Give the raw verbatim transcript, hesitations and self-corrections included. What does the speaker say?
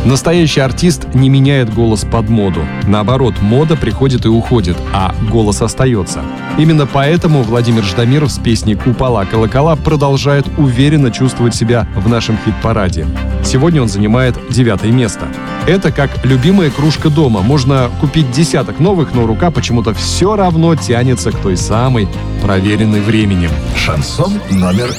Настоящий артист не меняет голос под моду. Наоборот, мода приходит и уходит, а голос остается. Именно поэтому Владимир Ждамиров с песней «Купола колокола» продолжает уверенно чувствовать себя в нашем хит-параде. Сегодня он занимает девятое место. Это как любимая кружка дома. Можно купить десяток новых, но рука почему-то все равно тянется к той самой, проверенной временем. Шансон номер